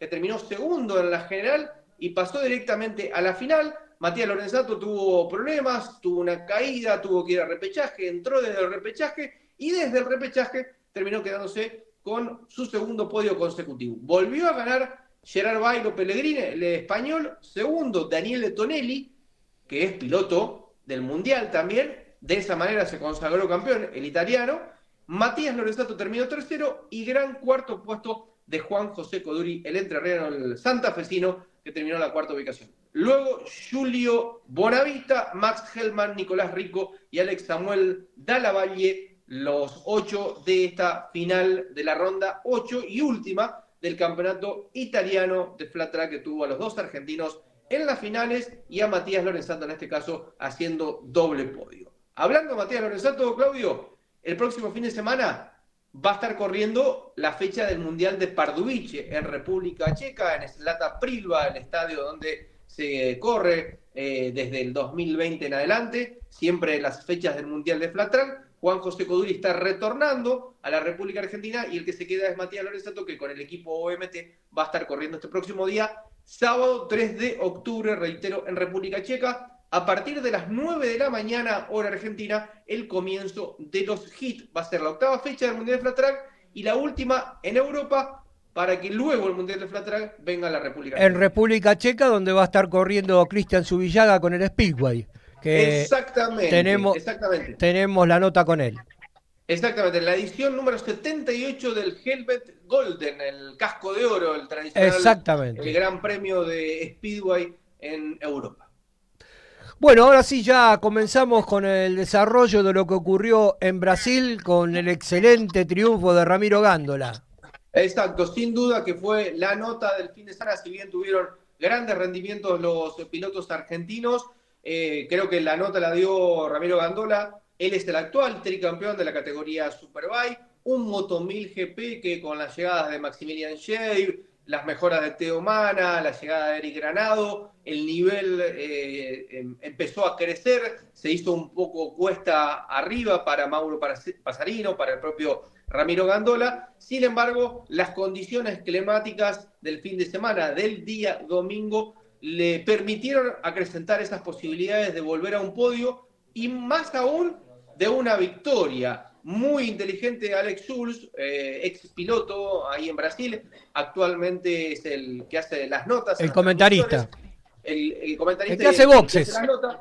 que terminó segundo en la general y pasó directamente a la final. Matías Lorenzato tuvo problemas, tuvo una caída, tuvo que ir al repechaje, entró desde el repechaje y desde el repechaje terminó quedándose con su segundo podio consecutivo. Volvió a ganar Gerard Bailo Pellegrini, el español. Segundo, Daniele Tonelli, que es piloto del Mundial también. De esa manera se consagró campeón el italiano. Matías Lorenzato terminó tercero y gran cuarto puesto de Juan José Coduri, el entrerriano, el santafesino, que terminó en la cuarta ubicación. Luego, Giulio Bonavita, Max Hellman, Nicolás Rico y Alex Samuel Dallavalle, los 8 de esta final de la ronda 8 y última del campeonato italiano de flat track, que tuvo a los dos argentinos en las finales y a Matías Lorenzato en este caso haciendo doble podio. Hablando de Matías Lorenzato, Claudio, el próximo fin de semana va a estar corriendo la fecha del Mundial de Pardubice en República Checa, en Zlata Prilva, el estadio donde se corre desde el 2020 en adelante, siempre las fechas del Mundial de Flat Track. Juan José Coduri está retornando a la República Argentina y el que se queda es Matías Lorenzato, que con el equipo OMT va a estar corriendo este próximo día, sábado 3 de octubre, reitero, en República Checa, a partir de las 9 de la mañana, hora argentina, el comienzo de los HIT. Va a ser la octava fecha del Mundial de Flat Track y la última en Europa, para que luego el Mundial de Flat Track venga a la República Checa. En República Checa, donde va a estar corriendo Cristian Zubillaga con el Speedway. Que exactamente. Tenemos la nota con él. Exactamente, la edición número 78 del Helvet Golden, el casco de oro, el tradicional, el gran premio de Speedway en Europa. Bueno, ahora sí ya comenzamos con el desarrollo de lo que ocurrió en Brasil con el excelente triunfo de Ramiro Gándola. Exacto, sin duda que fue la nota del fin de semana, si bien tuvieron grandes rendimientos los pilotos argentinos, creo que la nota la dio Ramiro Gándola. Él es el actual tricampeón de la categoría Superbike, un Moto 1000 GP que con las llegadas de Maximilian Scheibe, las mejoras de Teo Mana, la llegada de Eric Granado, el nivel empezó a crecer, se hizo un poco cuesta arriba para Mauro Pasarino, para el propio Ramiro Gándola. Sin embargo, las condiciones climáticas del fin de semana, del día domingo, le permitieron acrecentar esas posibilidades de volver a un podio y más aún de una victoria. Muy inteligente Alex Schulz, ex piloto ahí en Brasil, actualmente es el que hace las notas. El comentarista. El comentarista. El que hace boxes.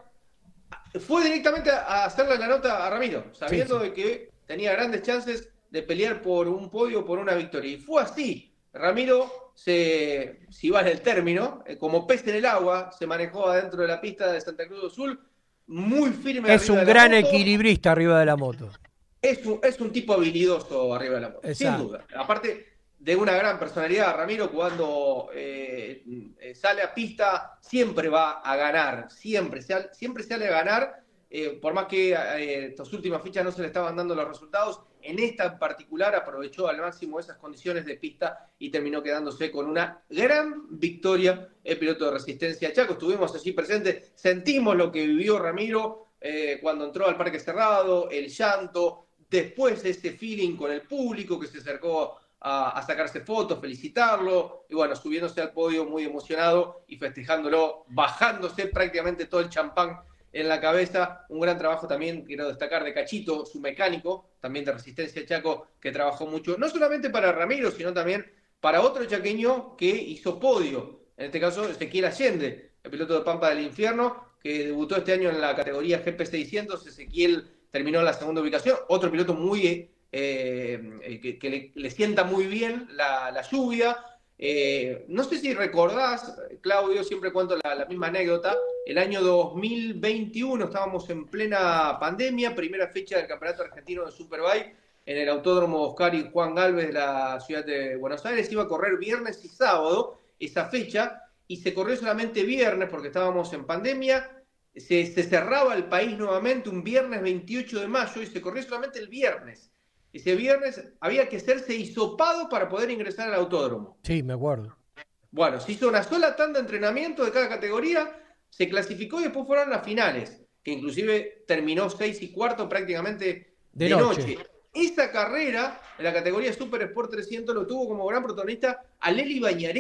Fue directamente a hacerle la nota a Ramiro, sabiendo de que tenía grandes chances de pelear por un podio, por una victoria. Y fue así. Ramiro, si vale el término, como pez en el agua, se manejó adentro de la pista de Santa Cruz do Sul, muy firme. Es un gran equilibrista arriba de la moto. Es un tipo habilidoso arriba de la moto, sin duda. Aparte de una gran personalidad, Ramiro cuando sale a pista siempre va a ganar, siempre sale a ganar, por más que estas últimas fechas no se le estaban dando los resultados. En esta en particular aprovechó al máximo esas condiciones de pista y terminó quedándose con una gran victoria el piloto de Resistencia Chaco. Estuvimos allí presentes, sentimos lo que vivió Ramiro cuando entró al parque cerrado, el llanto, después ese feeling con el público que se acercó a sacarse fotos, felicitarlo, y bueno, subiéndose al podio muy emocionado y festejándolo, bajándose prácticamente todo el champán en la cabeza. Un gran trabajo también, quiero destacar, de Cachito, su mecánico, también de Resistencia Chaco, que trabajó mucho, no solamente para Ramiro, sino también para otro chaqueño que hizo podio, en este caso Ezequiel Allende, el piloto de Pampa del Infierno, que debutó este año en la categoría GP600. Ezequiel terminó en la segunda ubicación, otro piloto muy que le sienta muy bien la lluvia. No sé si recordás, Claudio, siempre cuento la misma anécdota. El año 2021 estábamos en plena pandemia, primera fecha del Campeonato Argentino de Superbike en el Autódromo Oscar y Juan Galvez de la ciudad de Buenos Aires. Iba a correr viernes y sábado esa fecha y se corrió solamente viernes porque estábamos en pandemia. Se cerraba el país nuevamente un viernes 28 de mayo y se corrió solamente el viernes. Ese viernes había que hacerse hisopado para poder ingresar al autódromo. Sí, me acuerdo. Bueno, se hizo una sola tanda de entrenamiento de cada categoría, se clasificó y después fueron las finales, que inclusive terminó 6:15 prácticamente de noche. Esa carrera en la categoría Super Sport 300 lo tuvo como gran protagonista a Lely Bañaré.